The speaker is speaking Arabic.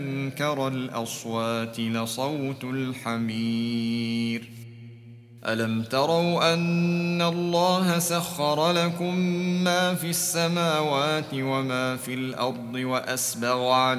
أنكر الأصوات لصوت الحمير ألم تروا أن الله سخر لكم ما في السماوات وما في الأرض وأسبغ